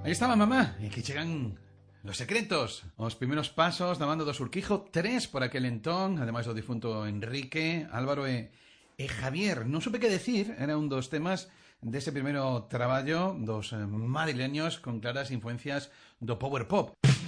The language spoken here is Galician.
Aí estaba mamá, e que chegan Los Secretos, os primeiros pasos da banda do Surquijo, 3 por aquel entón, ademais do difunto Enrique, Álvaro e Javier. Non supe que decir, era un dos temas dese primeiro traballo dos madrileños con claras influencias do power pop.